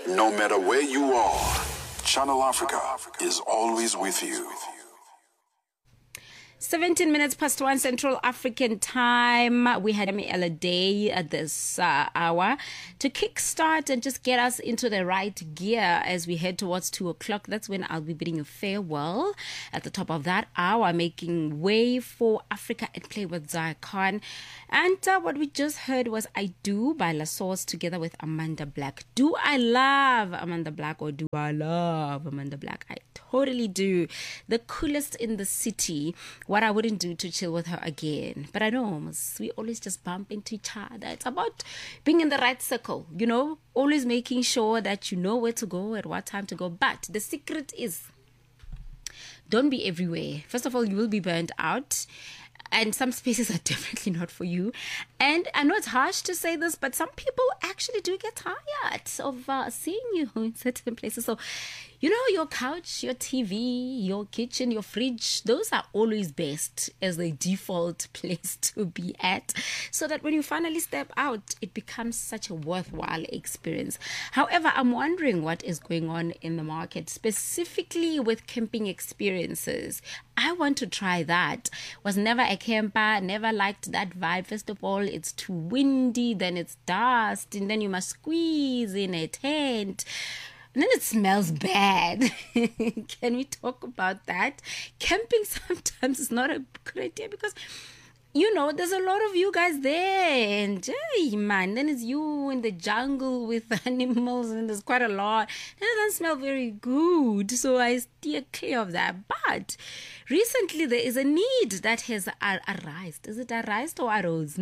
No matter where you are, Channel Africa is always with you. 17 minutes past 1 Central African time. We had Ella Day at this hour to kickstart and just get us into the right gear as we head towards 2 o'clock. That's when I'll be bidding you farewell at the top of that hour, making way for Africa at Play with Zaya Khan. And what we just heard was I Do by La Source together with Amanda Black. Do I love Amanda Black or do I love Amanda Black? I totally do. The coolest in the city. What I wouldn't do to chill with her again. But I know we always just bump into each other. It's about being in the right circle, you know, always making sure that you know where to go, at what time to go. But the secret is don't be everywhere. First of all, you will be burnt out. And some spaces are definitely not for you. And I know it's harsh to say this, but some people actually do get tired of seeing you in certain places. So, you know, your couch, your TV, your kitchen, your fridge, those are always best as the default place to be at, so that when you finally step out, it becomes such a worthwhile experience. However, I'm wondering what is going on in the market, specifically with camping experiences. I want to try that. Was never a camper, never liked that vibe. First of all, it's too windy, then it's dust, and then you must squeeze in a tent. And then it smells bad. Can we talk about that? Camping sometimes is not a good idea because, you know, there's a lot of you guys there. And, hey, man, then it's you in the jungle with animals and there's quite a lot. It doesn't smell very good. So I steer clear of that. But recently there is a need that has arisen. Is it arisen or arose?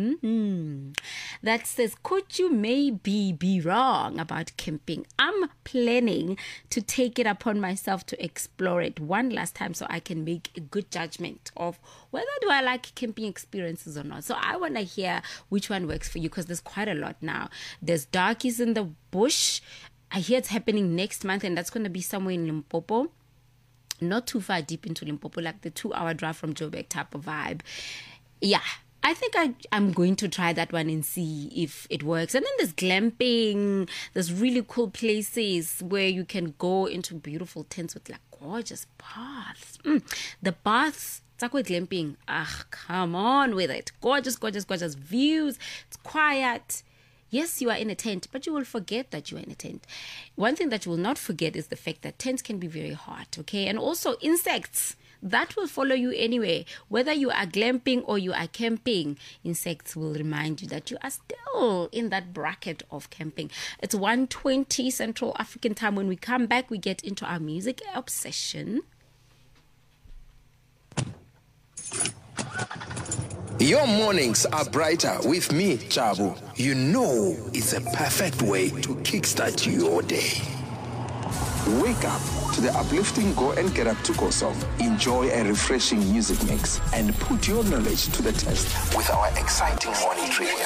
That says, could you maybe be wrong about camping? I'm planning to take it upon myself to explore it one last time so I can make a good judgment of whether do I like camping experiences or not. So I want to hear which one works for you because there's quite a lot now. There's Darkies in the Bush. I hear it's happening next month and that's going to be somewhere in Limpopo. Not too far deep into Limpopo, like the 2-hour drive from Joburg type of vibe. Yeah, I think I'm going to try that one and see if it works. And then there's glamping. There's really cool places where you can go into beautiful tents with like gorgeous baths. The baths, it's like with glamping. Come on with it. Gorgeous, gorgeous, gorgeous views. It's quiet. Yes, you are in a tent, but you will forget that you are in a tent. One thing that you will not forget is the fact that tents can be very hot, okay? And also insects, that will follow you anyway. Whether you are glamping or you are camping, insects will remind you that you are still in that bracket of camping. It's 1:20 Central African time. When we come back, we get into our music obsession. Your mornings are brighter with me, Chabu. You know it's a perfect way to kickstart your day. Wake up to the uplifting Go and Get Up to Go song. Enjoy a refreshing music mix and put your knowledge to the test with our exciting morning trivia.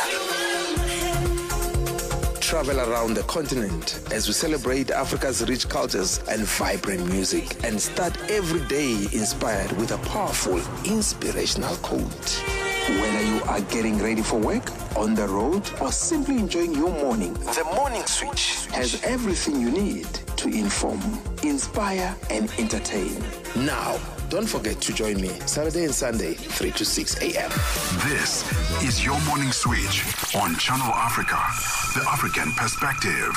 Travel around the continent as we celebrate Africa's rich cultures and vibrant music, and start every day inspired with a powerful, inspirational quote. Whether you are getting ready for work, on the road, or simply enjoying your morning, The Morning Switch has everything you need to inform, inspire, and entertain. Now, don't forget to join me Saturday and Sunday, 3 to 6 a.m. This is your morning switch on Channel Africa, the African perspective.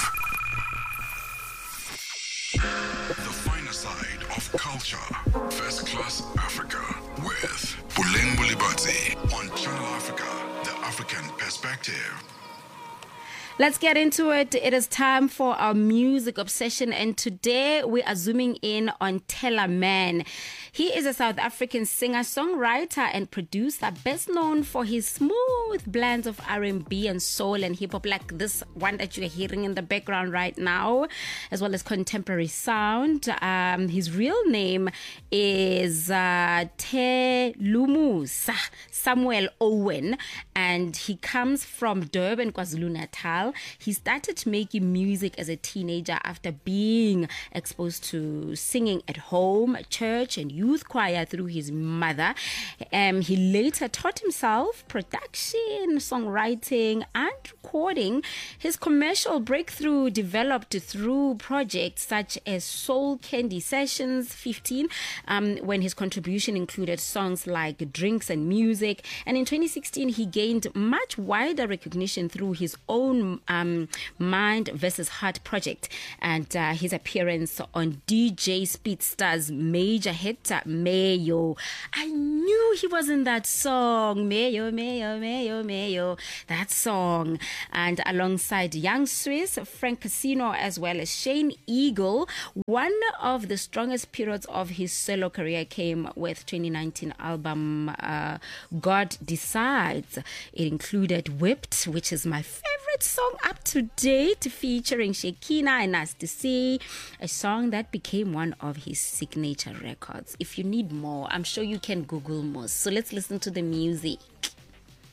The finer side of culture, First Class Africa, with Buleng Bulibati on Channel Africa, the African perspective. Let's get into it. It is time for our music obsession, and today we are zooming in on Tellaman. He is a South African singer, songwriter, and producer, best known for his smooth blends of R&B and soul and hip hop, like this one that you're hearing in the background right now, as well as contemporary sound. His real name is Telumusa Samuel Owen, and he comes from Durban, KwaZulu-Natal. He started making music as a teenager after being exposed to singing at home, church, and youth choir through his mother. He later taught himself production, songwriting, and recording. His commercial breakthrough developed through projects such as Soul Candy Sessions 15, when his contribution included songs like Drinks and Music. And in 2016, he gained much wider recognition through his own Mind vs. Heart project and his appearance on DJ Speedstar's major hit, Mayo. I knew he was in that song, Mayo, Mayo, Mayo, Mayo, that song. And alongside Young Swiss, Frank Casino, as well as Shane Eagle, one of the strongest periods of his solo career came with 2019 album God Decides. It included Whipped, which is my favorite song up to date, featuring Shekina and Nasty C, a song that became one of his signature records. If you need more, I'm sure you can Google more. So let's listen to the music.